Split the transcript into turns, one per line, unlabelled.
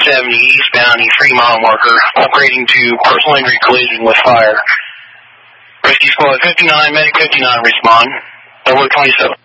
170 eastbound Free mile marker, upgrading to personal injury collision with fire. Rescue Squad 59, Medic 59, respond. 27.